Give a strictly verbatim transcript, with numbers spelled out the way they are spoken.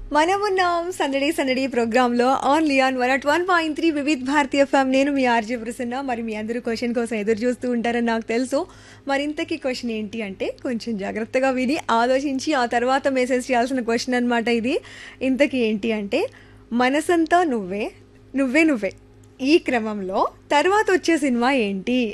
మనమున్నాం సందడి సందడి ప్రోగ్రాంలో only on one at one point three Vividh Bharatiya FM. నేను మీ ఆర్జే ప్రసన్న. మరి మీ అందరూ క్వశ్చన్ కోసం ఎదురు చూస్తూ ఉంటారని నాకు తెలుసు. మరి ఇంతకీ క్వశ్చన్ ఏంటి అంటే కొంచెం జాగ్రత్తగా విని ఆలోచించి ఆ తర్వాత మెసేజ్ చేయాల్సిన క్వశ్చన్ అనమాట ఇది. ఇంతకీ ఏంటి అంటే మనసంతా నువ్వే నువ్వే నువ్వే ఈ క్రమంలో తర్వాత వచ్చే సినిమా ఏంటి